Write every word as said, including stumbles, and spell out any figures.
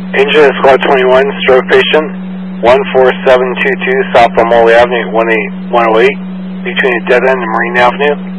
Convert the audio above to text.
Angel Squad twenty-one, stroke patient, one four seven two two South Palmole Avenue, one eight one oh eight, between Dead End and Marine Avenue.